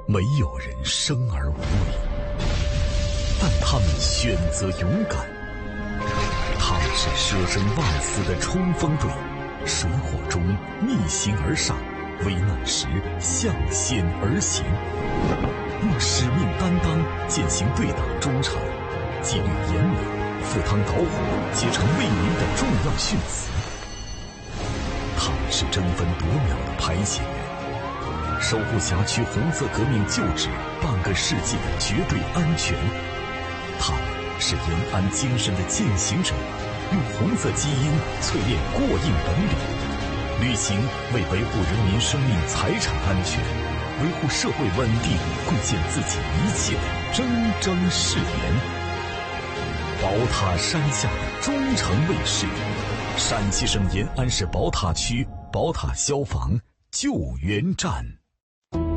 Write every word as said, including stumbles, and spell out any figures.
没有人生而无畏，但他们选择勇敢。他们是舍生忘死的冲锋队，水火中逆行而上，危难时向先而行，用使命担当践行对党忠诚，纪律严明，赴汤蹈火，竭诚为民的重要训词。他们是争分夺秒的排险员，守护辖区红色革命旧址半个世纪的绝对安全。他们是延安精神的践行者，用红色基因淬炼过硬本领，履行为维护人民生命财产安全、维护社会稳定贡献自己一切的铮铮誓言。宝塔山下的忠诚卫士，陕西省延安市宝塔区宝塔消防救援站。